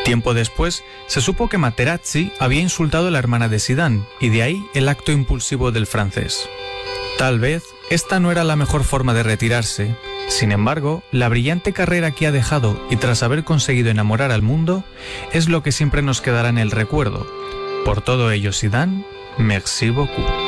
Tiempo después, se supo que Materazzi había insultado a la hermana de Zidane, y de ahí el acto impulsivo del francés. Tal vez esta no era la mejor forma de retirarse. Sin embargo, la brillante carrera que ha dejado y tras haber conseguido enamorar al mundo, es lo que siempre nos quedará en el recuerdo. Por todo ello, Zidane, merci beaucoup.